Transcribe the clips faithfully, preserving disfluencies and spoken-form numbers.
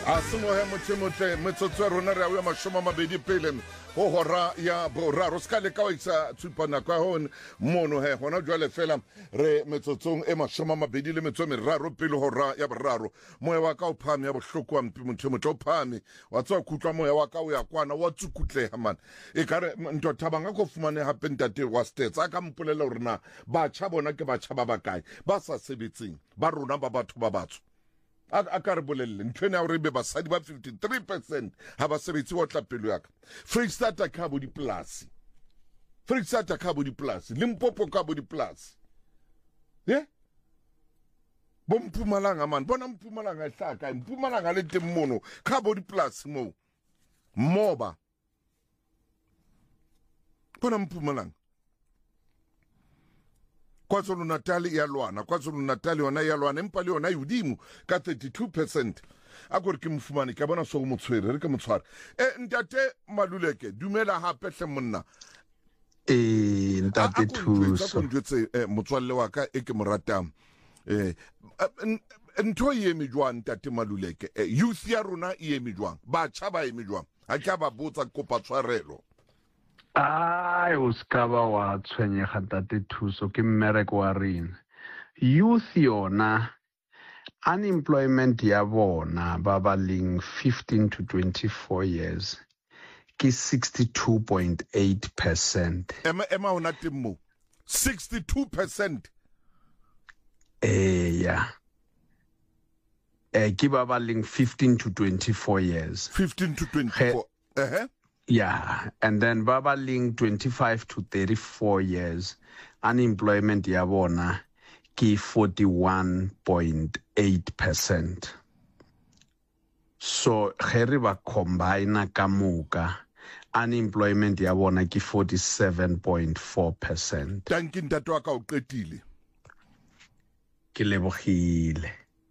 a semohe mothemotle metsotso rona re a ya mashome mabedi pele go hora ya boraro ska le ka itsa tsupana kwa hon mono he hona jwale fela re metsotsong e mashome mabedi le metso meraro pele hora ya boraro moya wa ka o phame ya bohloko wa mpi mothemotle o phame wa tswa kutlwa moya wa ka o ya kwana wa tsukutleha man e kare ntwa thabanga go fumane hape ntate wa stats aka mpolela rena ba tša bona ke ba tša ba bakae ba sa sebetseng ba rona ba batho ba batho a ka re bolelle ntwene ya gore be basadi ba fifty-three percent ha ba sebetsi wa tla pelo yaka Freestata ka bo dipolasi Freestata ka bo dipolasi Limpopo ka bo dipolasi ye bo Mpumalanga man bona Mpumalanga e hlaka Mpumalanga le teng mono ka bo dipolasi mo moba bona Mpumalanga KwaZulu Natal ya lwana KwaZulu Natal yona ya lwana empa le yona yudimo ka thirty-two percent a gore ke mfumane ka bona so go motshwere re ke motshware e ntate Maluleke dumela hape hle monna e ntate Thuso a ntse e motswalle wa ka e ke moratang eh ntho ye mejwang ntate Maluleke youth ya rona e mejwang ba tša ba e mejwang a ka ba botsa kopa tshwarelo ai o ska ba wa tshwenyega tate Thuso ke mmereko wa rena youth yona unemployment ya bona ba ba leng fifteen to twenty-four years ke sixty-two point eight percent ema ema ona temo sixty-two percent eh ya eh ke ba ba leng fifteen to twenty-four years fifteen to twenty-four eh uh-huh. Yeah, and then Baba Ling twenty-five to thirty-four years, unemployment yabona ki forty-one point eight percent. So heriba combine kamuka, unemployment yabona ki forty-seven point four percent. Tankin tatwa ka uqetile. Ke lebohile.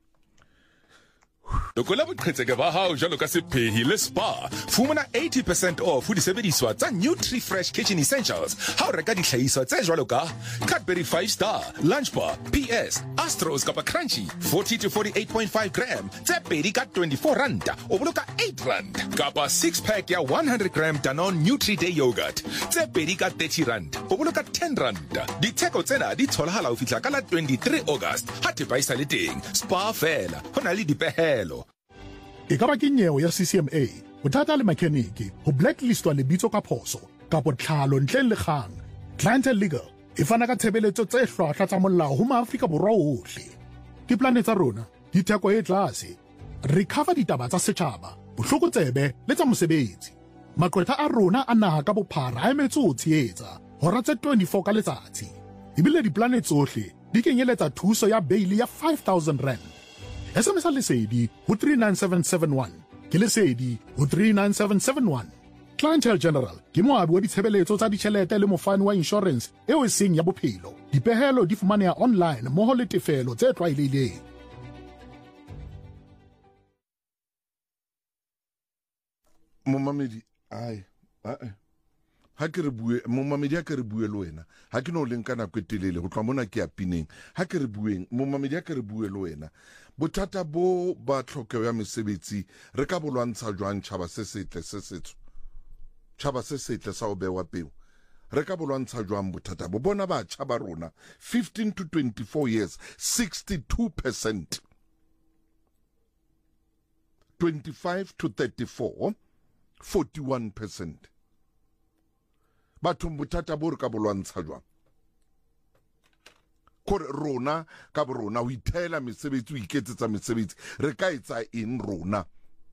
Lokola boqhetseke ba hao jalo ka sephehi le spa fumana eighty percent off ho disebediswa tsa Nutri Fresh Kitchen Essentials ha o reka dihlahiswa tse jwalo ka Cadbury five star Lunch Bar P S Astros kapa Crunchy forty to forty-eight point five gram tse pedi ka twenty-four rand o boloka eight rand kapa six pack ya one hundred gram Danone Nutri Day Yogurt tse pedi ka thirty rand o boloka ten rand ditheko tsena di tholahala ho fihla ka la twenty-three August ha thepa isa le teng spa fela hona le dipehelo e ka ba ke nyewe ya C C M A bothata le mechanic ho blacklistwa lebitso ka phoso kapo tlhalo ntle le kgang Clientele Legal e fana ka tshebeletso tse hlwahlwa tsa molao ho maAfrika Borwa ohle diplane tsa rona ditheko e tlase recover ditaba tsa setjhaba bohlokotsebe le tsa mosebetsi maqwetha a rona a naha ka bophara a emetse ho tshehetsa hora tse twenty-four ka letsatsi ebile diplane tsohle di kenyeletsa thuso ya bail ya five thousand rand S M S a lesedi ho three nine seven seven one ke lesedi ho three nine seven seven one. Clientele General ke moabi wa ditshebeletso tsa ditjhelete le mofani wa insurance eo e seng ya bophelo dipehelo di fumaneha online mmoho le tefelo tse tlwaelehileng. Momamedi ai ai ha ke re bue momamedi ha ke re bue le wena ha ke no leng kana kwetelele go tloa mona ke apineng ha ke re bueng momamedi ha ke re bue le wena bothata bo ba tlhokego ya mesebetsi re ka bolwantsha jwang tšhaba se setle se setso tšhaba se setle sa o bewa peo re ka bolwantsha jwang bothata bo bona ba tšha ba rona fifteen to twenty-four years sixty-two percent twenty-five to thirty-four forty-one percent bathong bothata bo re ka bolwantsha jwang kore rona ka bo rona o ithela mesebetsi o iketsetsa mesebetsi re ka etsa eng rona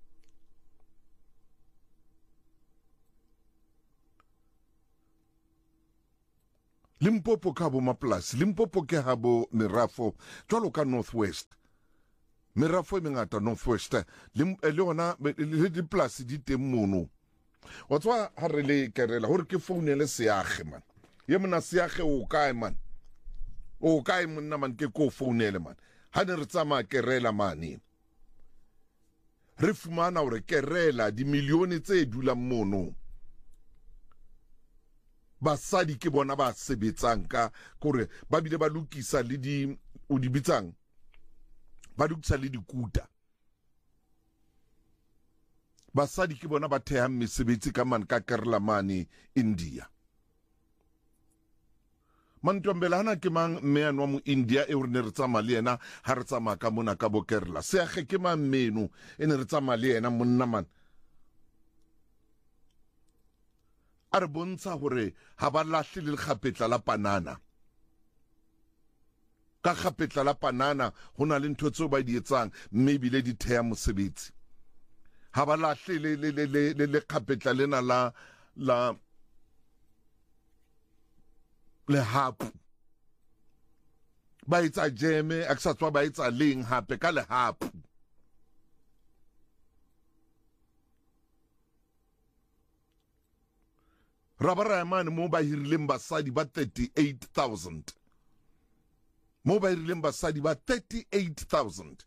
Limpopo ka bo mapolasi Limpopo ke ha bo merafo jwalo ka Northwest merafo e mengata Northwest le yona le dipolasi di teng mono wa tswa ha re le kerela hore ke founele Seage man ye mona Seage o kae man o kae monna man ke ko founele man ha ne re tsama kerela mane re fumana hore kerela di milione tse dulang mono basadi ke bona ba sebetsang ka gore ba bile ba lokisa le di o di bitsang ba lokisa le dikuta basadi ke bona ba thehang mesebetsi ka man ka Kerala mane India. Mantombela hana ke mang meano wa mo India e re ne re tsama le yena ha re tsama ka mona ka bo Kerala. Se age ke mang meno e ne re tsama le yena monna man. A re bontsha hore ha ba lahle le kgapetla la panana. Ka kgapetla la panana ho na le ntho tseo ba di etsang mme ebile di theha mosebetsi. Ha ba lahle le le le le le kgapetla lena la la le hapu. Ba etsa jeme a sa tswa ba etsa leng hape ka le hapu. Rabara man mo ba hirileng basadi ba thirty-eight thousand. Mo ba hirileng basadi ba thirty-eight thousand.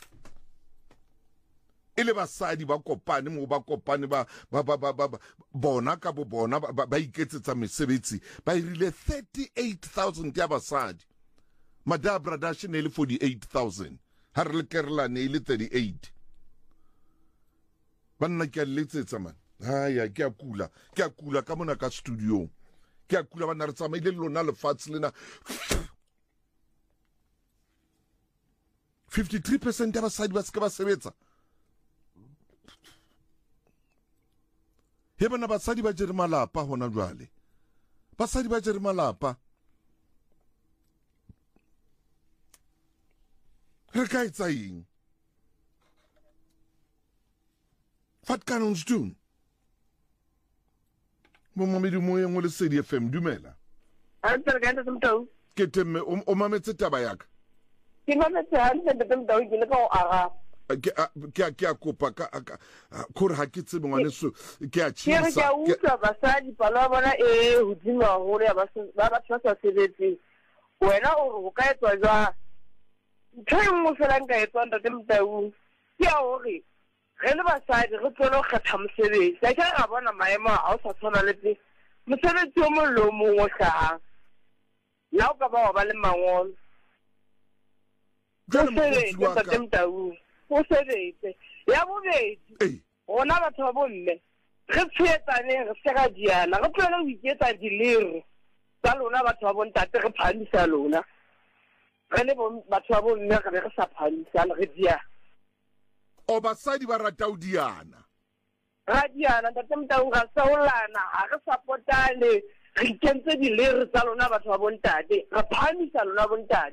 Ile basadi ba kopane mo ba kopane ba ba ba ba ba bona ka bo bona ba ba iketsetsa mesebetsi ba irile thirty-eight thousand ya basadi. Madhya Pradesh ne le forty-eight thousand. Har le Kerala ne le thirty-eight. Banna ke letsetsa man. Haya ke a kula ke a kula ka mona ka studio. Ke a kula bana re tsamaile lona le fatshe lena. fifty-three percent ya basadi ba ska ba sebetsa. He bana basadi ba jere malapa hona jwale. Basadi ba jere malapa. Re ka etsa eng? Wat kan ons doen? Mo mamedi mo yeng le C D F M dumela. A tsere ka ntse mtau. Ke temme o mametse taba yaka. Ke mametse ha ntse mtau ke le ka o ara. Ke ke ke a kopa ka khore ha ke tsebe ngwane so ke a tshisa. Ke ke utlwa basadi palo bona e hodimo haholo ya ba ba ba sa sebetse. Wena o go ka etswa jwa. Ntho mo fela nka etswa ntate mtau. Ke a hore re le basadi re tsolo kgetha mosebetsi. A ke ga bona maemo a o sa tsona le tse. Mosebetsi o mo lo mo o hlahang. La o ka ba ba le mangolo. Jwale mo wa ka mtau. O sebetse ya bobedi ona batho ba bomme re tshetane re sega diana re tlole o iketsa dilere tsa lona batho ba bontate re phamisa lona re le batho ba bomme re re sa phamisa le re dia o basadi ba rata o diana ra diana ntate mtau ga saolana ha re supportane re kentse dilere tsa lona batho ba bontate re phamisa lona bontate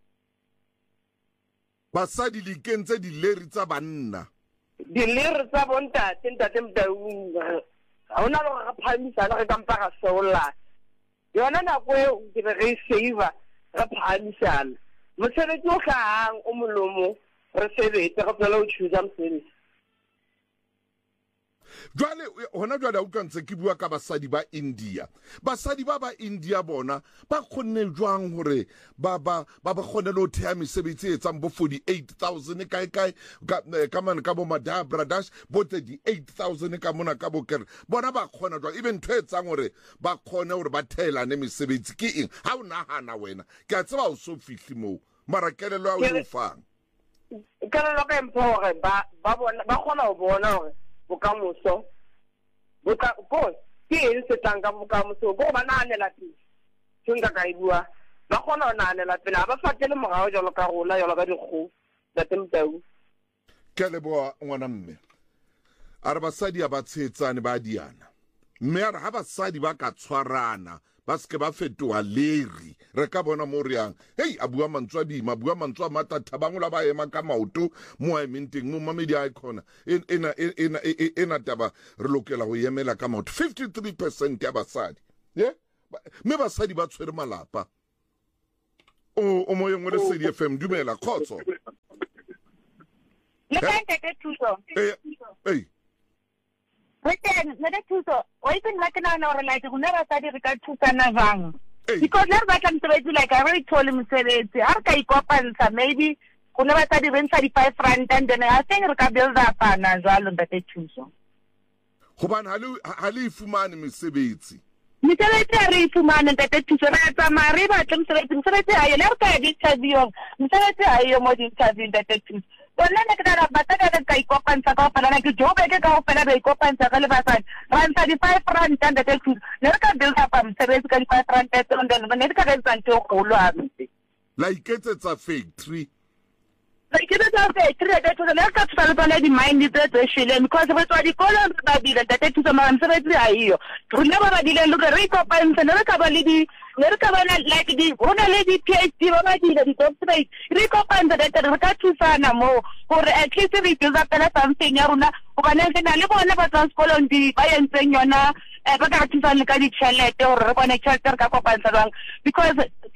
basadi li kentse dileri tsa banna dileri tsa bontate ntate mtau ha ona lo ga phamisa le ga mpa ga sola yona na go ke re save re phamisana mosebetsi o hlahang o molomo re sebetse go tsela o chuza mosebetsi jwale hona jwale a utlwantse ke bua ka basadi ba India basadi ba ba India bona ba khonne jwang hore ba ba ba ba khone lo thea mesebetsi etsang bo forty-eight thousand kae kae ka man ka bo Madhya Pradesh bo thirty-eight thousand ka mona ka bo Kerala bona ba khona jwang even ntho etsang hore ba khone hore ba theelane mesebetsi ke eng ha o nahana wena ke a tseba o so fihli mo mara kelelo ya o fang kelelo ka empo hore ba ba bona ba khona ho bona hore bokamoso boka go ke eng se tanga bokamoso go ba naanela pele tsenga ka ibua ba khona naanela pele ba fatele morao jalo ka rona jalo ka dikgo tsa temtau ke lebo ngwana mme a re basadi a ba tshetsane ba diana mme a re ha basadi ba ka tshwarana ba ske ba fetoa leri re ka bona mo riang hey a bua mantswa bima bua mantswa matata ba ngola ba ema ka maoto mo a minting mo mamedi a ikona ena ena ena taba re lokela go yemela ka maoto fifty-three percent ya basadi ye me basadi ba tshwere malapa o o mo yengwe le C D F M dumela khotso le ka ntate thuso eh eh Weten, nada thuso. O even like na na re like gona ba sa di re ka thusana jang. Because le ba tla mosebetsi like a re thole mosebetsi. Ha re ka ikopantsha maybe gona ba sa di bentsha di five rand and then I think re ka build up ana jalo ntate thuso. Hobane ha le ha le ifumane mesebetsi. Mesebetsi a re ifumane ntate thuso re tsamaya re ba tla mosebetsi mosebetsi a yena re ka di interview. Mosebetsi a yo mo di interview ntate thuso. Bona ne ka ra basadi ka ikopantsha ka fela ke Joburg ka fela ba ikopantsha ka le basadi ra ntsha di five rand tanda te thuso ne re ka build up mosebetsi ka di five rand tse ndene ne re ka re tsantse go lo a mme la iketsetsa factory like it is a factory that to the left of Salvador di mind is the shilling because of what the color that did that to some answer here to never did look at Rico Pines and Recavali Nercavana like the one lady PhD that he talks about Rico Pines that Rakachu Sanamo or at least if it is up something Yaruna who can never transport on the buy and bring your na Rakachu Sankadi Chalet or one a charter Capopan because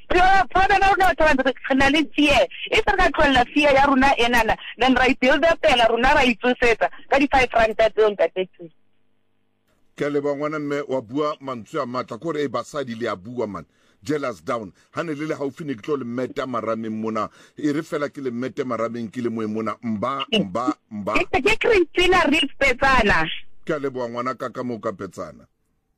if I control la fear Yaruna enana then right build up tell Aruna right to set thirty-five francs that don't get it. Kele bangwana me wabua mantswe a matla kore e basadi le abua man jealous down hane le le haufi ne tlo le meta marameng mona e re fela ke le mete marameng ke le moe mona mba mba mba ke ke Christina Reef Petsana kele bangwana ka ka mo ka Petsana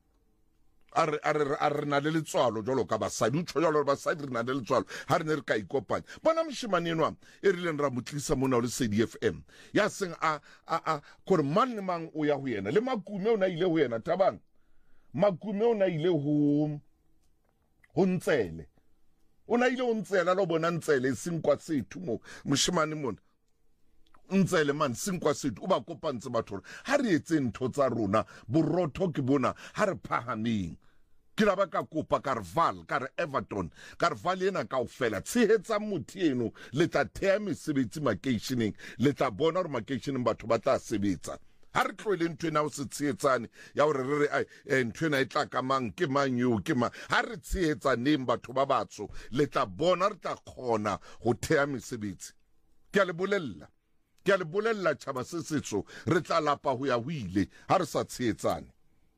are are are na le letswalo jalo ka basadi utsho jalo basadi re na le letswalo ha re ne re ka ikopanya bona mshimane enwa e rile nra motlisa mona le C D F M ya seng a a a kore man le mang o ya ho yena le makume o na ile ho yena tabang makume o na ile ho ho ntsele o na ile ho ntsela lo bona ntsele sinkwa sethu mo mshimane mona ntsele man sinkwa sethu o ba kopantse batho ha re etse ntho tsa rona borotho ke bona ha re phahameng ke la ba ka kopa Carval ka re Everton Carval ena ka ofela tshehetsa mothi eno le tla thea mesebetsi makeisheneng le tla bona re makeisheneng batho ba tla sebetsa ha re tlwele ntwena o se tshehetsane ya hore re re ai ntwena e tla ka mang ke mang yo ke mang ha re tshehetsaneng batho ba batso le tla bona re tla khona ho thea mesebetsi ke a le bolella ke a le bolella tshaba se setso re tla lapa ho ya ho ile ha re sa tshehetsane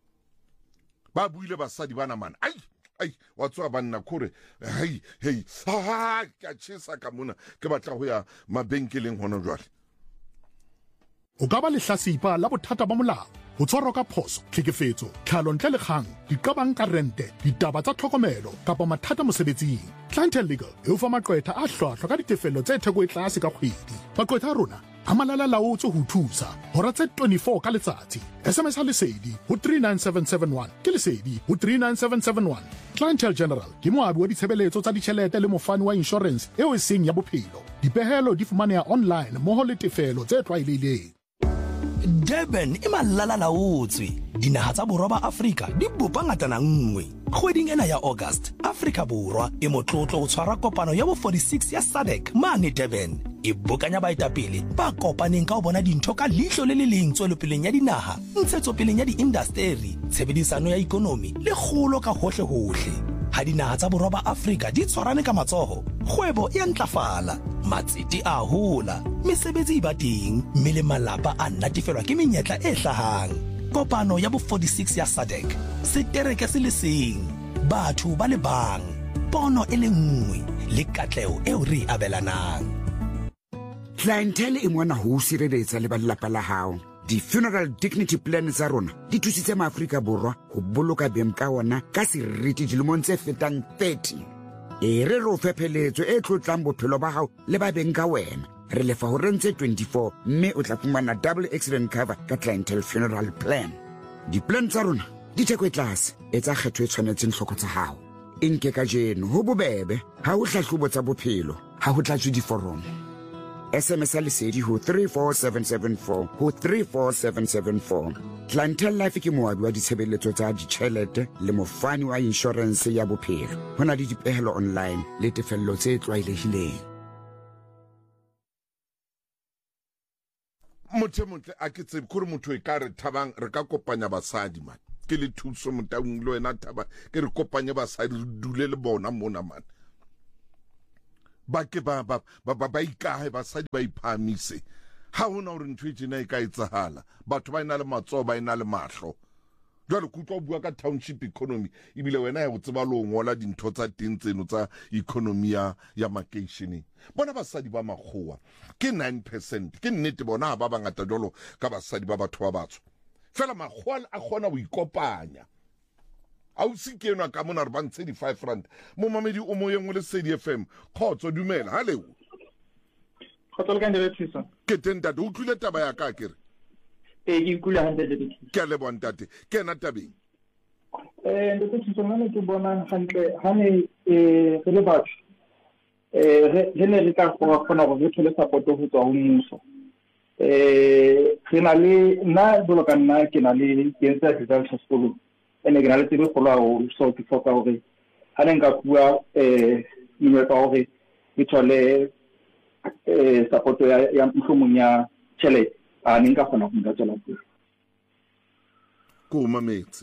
ba buile basadi bana man ai ai wa tswa banna kore hey hey ha ka tshisa ka mona ke batla ho ya mabenkeleng hona jwale o ka ba lehlasipa la bothata ba molao ho tshwarwa ka phoso tlhekefetso tlhalo ntle le kgang diqabang ka rente ditaba tsa tlhokomelo kapa mathata mosebetsing Clientele Legal e o fa maqwetha a hlwahlwa ka ditefello tse theko e tlase ka kgwedi maqwetha a rona a malala laotse ho thusa hora tse twenty-four ka letsatsi S M S ha lesedi ho three nine seven seven one ke lesedi ho three nine seven seven one Clientele General ke moabi wa ditshebeletso tsa ditjhelete le mofani wa insurance eo e seng ya bophelo dipehelo di fumaneha online moho le tefelo tse tlwaelehileng Durban e malala laotswe dinaha tsa borwa ba Afrika di bopa ngatana nngwe kgweding ena ya August Afrika borwa e motlotlo o tshwara kopano ya bo forty-six ya S A D C mane Durban e bokanya baetapele ba kopaneng ka ho bona dintho ka lihlo le le leng tswelopeleng ya dinaha ntshetsopeleng ya diindasteri tshebedisano ya ikonomi le kgolo ka hohle hohle ha dinaha tsa borwa ba Afrika di tshwarane ka matsoho kgwebo e ntlafala matsete a hola mesebetsi e ba teng mme le malapa a natefelwa ke menyetla e hlahang kopano ya bo forty-six ya S A D C setereke se le seng batho ba le bang pono e le nngwe le katleo e o re abelanang Clientele e mona ho sireletsa le ba lelapa la hao di-funeral dignity plan tsa rona di thusitse maAfrika borwa ho boloka beng ka ona ka seriti dilemong tse fetang thirty e re ro fepheletso e tlotlang bophelo ba hao le ba beng ka wena re lefa ho rentse twenty-four mme o tla fumana double accident cover ka Clientele funeral plan di-plan tsa rona di theko e tlase e tsa kgetho e tshwanetseng hloko tsa hao e nke ka jeno ho bobebe ha ho hlahlobo tsa bophelo ha ho tlatswe diforomo S M S a lesedi ho three four seven seven four ho three four seven seven four Clientele Life ke moabi wa ditshebeletso tsa ditjhelete le mofani wa insurance ya bophelo hona le dipehelo online le tefello tse tlwaelehileng motho montle a ke tsebe kore motho e ka re thabang re ka kopanya basadi man ke le thuso motaung le wena thaba ke re kopanye basadi re dule le bona mona man ba ke ba ba ba ba ikahe basadi ba iphamise ha hona hore ntho e tsena e ka etsahala batho ba ina le matso ba ina le mahlo jwale kutwa o bua ka township economy ibile wena ya botseba lo ngola dintho tsa teng tseno tsa economy ya ya makeisheneng bona basadi ba makgowa ke nine percent ke nnete bona ba bangata jolo ka basadi ba batho ba batso fela makgowa a khona ho ikopanya au sikeno ka mona re ba ntshe di five rand mo mamedi o moyeng le C D F M khotso dumela hallo Khotol ka ndele thuso. Ke teng ntate o tlile taba ya ka kere. Eh ke kula hantle le. Ke le bona ntate ke na tabeng. Eh ndetse thuso nna ke bona hantle hane eh re le batho. Eh re ne re ka kgona go re thole support go tswa ho mmuso. Eh re na le nna bolo ka nna ke na le ke ntse ke tsa sekolo. Ene ke na le tsebe go la o so ke foka hore hane nka bua eh mme ka hore ke thole eh support ya ya mhlomong ya tšhelete a ne nka kgona go nka tsela pele ko mametse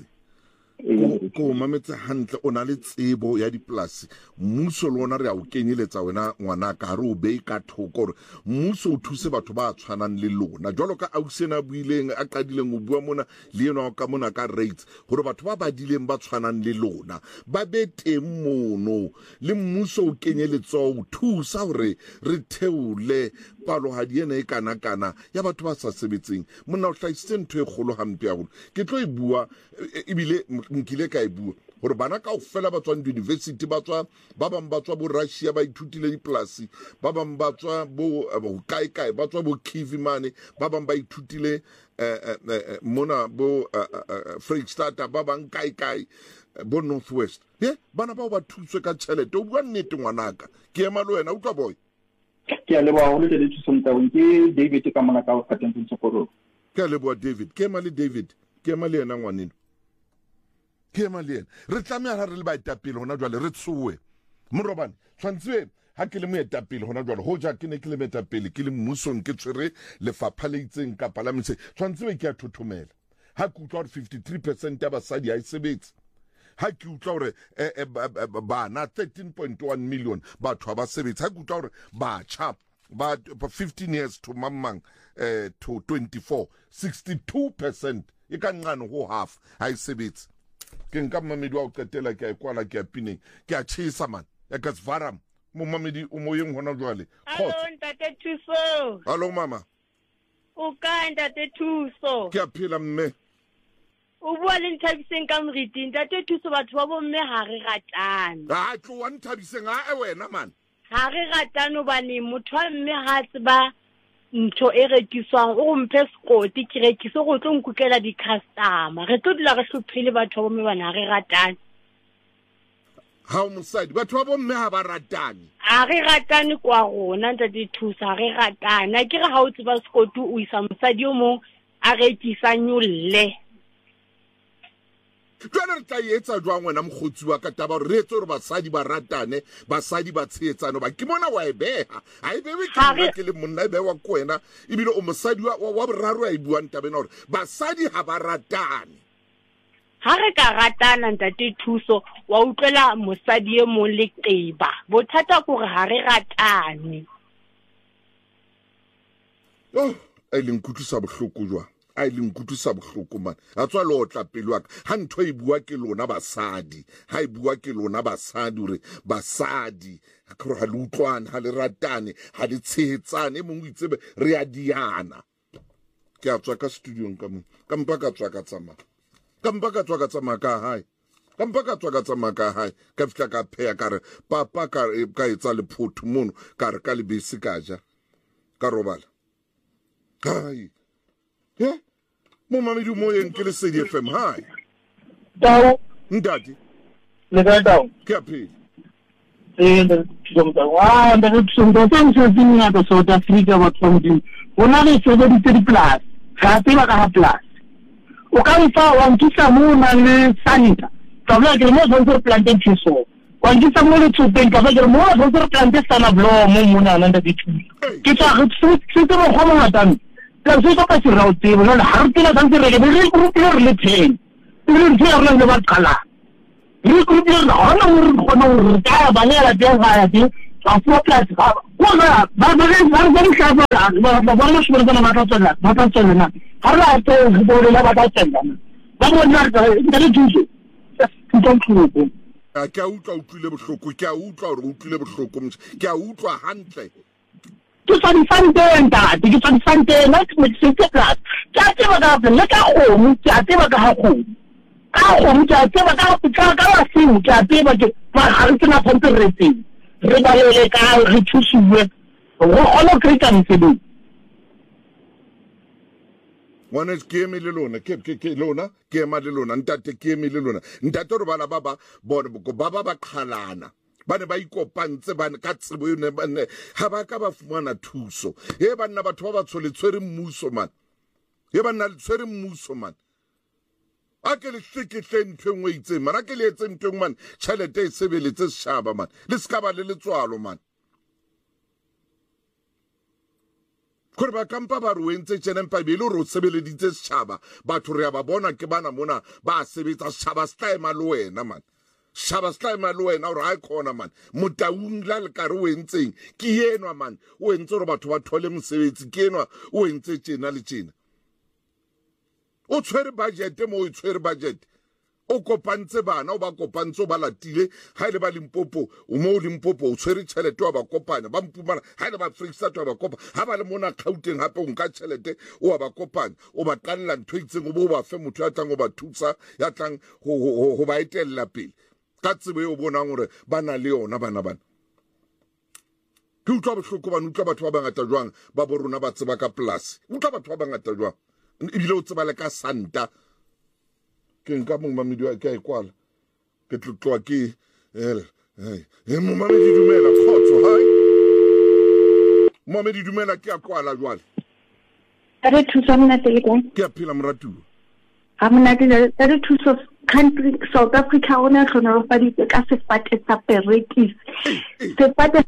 ko mametse hantle o na le tsebo ya diplasi mmuso lona re a o kenyeletsa wena ngwana ka re o be ka thoko re mmuso o thuse batho ba tshwanang le lona jwalo ka ausena buileng a qadileng o bua mona le ena ka mona ka rates gore batho ba badileng ba tshwanang le lona ba be teng mono le mmuso o kenyeletsa o thusa hore re theole palohadi ena e kana kana ya batho ba sa sebetseng monna o hlaisitse ntho e kgolo hampe ya gore ke tlo e bua ebile nkile ka e bua gore bana ka ofela ba tswang university ba tswa ba bang ba tswa bo Russia ba ithutile diplasi ba bang ba tswa bo kae kae ba tswa bo Kivimane ba bang ba ithutile mona bo Freestad ba bang kae kae bo Northwest ye bana ba ba thuswe ka tšhelete o bua nnete ngwanaka ke ema le wena o tla boy ke a leboa go le tse thuso mtaung ke David ka mona ka o patenteng sekolo ke a leboa David ke ema le David ke ema le yena ngwaneno ke ema le yena re tlamea re le ba etapele hona jwale re tsowe morobane tshwantswe ha ke le moetapele hona jwale ho ja ke ne ke le moetapele ke le mmusong ke tshwere lefapha le itseng ka palamise tshwantswe ke a thothomela ha ke utlwa gore fifty-three percent ya basadi ha isebetse ha ke utlwa gore bana thirteen point one million batho ba sebetsa ha ke utlwa gore batjha ba fifteen years to mamang uh, to twenty-four sixty-two percent e ka nqane go half ha isebetse ke nka mamedi wa o qetela ke a kwala ke a pineng ke a tshisa man ya ka svaram mo mamedi o moyeng hona jwale hello ntate Thuso hello mama o ka ntate Thuso ke a phela mme o bua le Nthabiseng ka Mriti ntate Thuso batho ba bomme ha re ratane ha tlo wa Nthabiseng ha e wena man ha re ratane bane motho wa mme ha tseba ntho e rekiswang o mphe sekoti ke rekiso go tlo nkukela di customer re tlo dila re hlophile batho ba bomme bana ha re ratane ha o mosadi batho ba bomme ha ba ratane ha re ratane kwa rona ntate Thuso ha re ratane ke re ha o tseba sekoti o isa mosadi o mong a rekisa nyolle jwana re tla etsa jwang wena mogotsi wa ka taba re etse gore basadi ba ratane basadi ba tshetsano ba ke mona wa e beha ha e bewe ke nna ke le monna e bewa ko wena ebile o mosadi wa wa boraro a e buang tabena gore basadi ha ba ratane ha re ka ratana ntate Thuso wa utlwela mosadi e mong le qeba bothata ke gore ha re ratane oh a ile nkutlwisa bohloko jwa a ile nkutlwisa bohloko man a tswa le otla pelo wa ka ha ntho e bua ke lona basadi ha e bua ke lona basadi hore basadi ha ke re ha le utlwane ha le ratane ha le tshehetsane e mongwe itsebe re a diana ke a tswa ka studio ka mo ka mpa ka tswa ka tsamaya ka mpa ka tswa ka tsamaya ka hae ka mpa ka tswa ka tsamaya ka hae ka fitla ka pheya ka re papa ka ka etsa lephotho mono ka re ka lebese ka ja ka robala hai yeah mo mamedi mo yeng ke le C D F M hai tao ndadi le ka tao ke a phela eh nda tsomba wa nda tsomba tsomba tsomba ka South Africa ba tsomba bona le tsebe di tedi plus ga tseba ka ha plus o ka ifa wa ntisa mo na le sanita tabla ke mo zo planting tšiso wa ntisa mo le tsopeng ka ba ke mo zo planting sana blo mo mo na nda dithu ke tsa re se se mo go mo ngata la se ka se ra o tsebo la ha re tla tsa re le re group le le ten le re re le ba qala re group le ha na re gona re ka ba le la teng ga ya teng a fo class ga bona ba ba re ba re ka ba ba ba ba se re ba ta tsela ba ta tsela na ha ra te re bo le ba ta tsela ba mo na ka le thuso ke tlo tlo ke a utlwa utlwile bohloko ke a utlwa gore utlwile bohloko ke a utlwa hantle ke tsadi fanteng ta ke tsadi fanteng la ke se ke class ke a tseba ka le ka go ke a tseba ka go ka go ke a tseba ka go ka ka se ke a tseba ke ma ha re tsena kontretse re ba le ka re thusiwe go kgona go kry-ka mosebetsi ngwane ke eme le lona ke ke ke lona ke ema le lona ntate ke eme le lona ntate re bana ba ba bona ba ba ba qhalana ba ne ba ikopantse ba ka tsebo ne ba ne ha ba ka ba fumana thuso e banna batho ba ba tsholetswere mmuso man e banna le tswere mmuso man a ke le hleketle ntwe ngwe itse man a ke le etse ntwe man tšhelete e sebeletse setšhaba man le ska ba le letswalo man gore ba kampa ba re o entse tšenempa be e le gore o sebeleditse setšhaba batho re a ba bona ke bana mona ba sebetsa setšhaba se tla ema le wena man setšhaba se tla ema le wena gore ga e kgona man motaung la le kare o entseng ke enwa man o entse gore batho ba thole mosebetsi ke enwa o entse tjena le tjena o tshwere budget mo o tshwere budget o kopantse bana o ba kopantse o ba latile ha ile ba Limpopo o mo Limpopo o tshwere tšhelete wa ba kopanya ba mpumana ha ile ba Freestone wa ba kopa ha ba le mona Gauteng hape o nka tšhelete o wa ba kopanya o ba tlanela ntho itseng o bo ba fe motho ya tlang o ba thusa ya tlang go ba etella pele ka tsebe o bona gore bana le yona bana bana ke utlwa bohloko ba utlwa batho ba bangata jwang ba borona ba tseba ka plus utlwa batho ba bangata jwang ebile o tseba le ka santa ke nka mong mamedi wa ka ikwala ke tlotloa ke el e mo mamedi dumela khotso hai mamedi dumela ke a kwala jwale re thusa mna tele ka ke a phela moratu a mna tele re thusa country South Africa ona khona go fa di ka sefate sa perekis sefate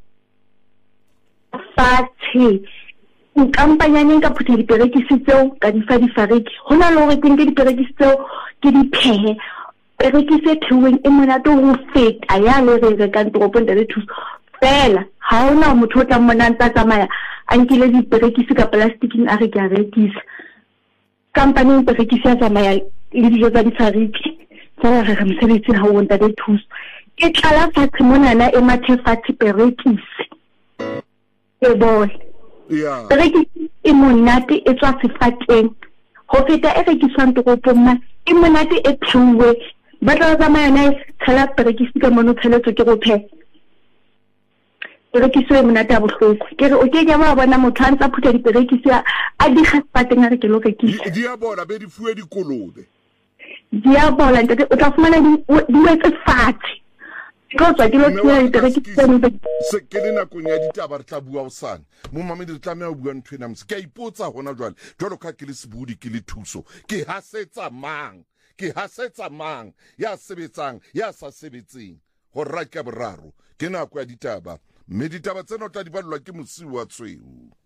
fathe kampanyane ka phutha diperekisi tseo ka di fa di fariki hona le gore ke diperekisi tseo ke di phehe perekisi e pheuweng e monate go feta ya le re re ka ntoropong da le thuso fela ha ona motho o tla mona ntsa tsamaya a nkile diperekisi ka plastiking a re ke a rekisa kampane e perekisi ya tsamaya le dijo tsa di fariki tsa re re mosebetsi ha o nta le thuso ke tlala fatshe monana e mathe fatshe perekisi e bole yeah perekisi e monate e tswa sefateng go feta e rekiswang toropong ma e monate e pheuwe ba tla tsamaya na tshela perekisi ka mono tsheletso ke go phe perekisi e monate a bohloko ke re o ke ke ba bona motho a ntsa phutha diperekisi a di gaspateng a re ke lo rekisa di a bona be di fuwe dikolobe di a bona ntate o tla fumana di wetse fatshe go tswa ke lo tsaya diperekisi se ke le nakong ya ditaba re tla bua o sana mo mamedi re tlameha o bua ntho ena mse ke a ipotsa hona jwale jwalo ka ke le sebudi ke le thuso ke hasetsa mang ke hasetsa mang ya sebetsang ya sa sebetseng go rra ke boraro ke nako ya ditaba mme ditaba tseno tla di balwa ke mosiu wa tshweu.